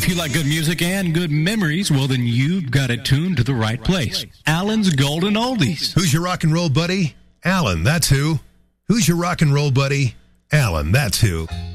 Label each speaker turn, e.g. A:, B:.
A: If you like good music and good memories, well, then you've got it tuned to the right place. Alan's Golden Oldies.
B: Who's your rock and roll buddy? Alan, that's who. Who's your rock and roll buddy? Alan, that's who.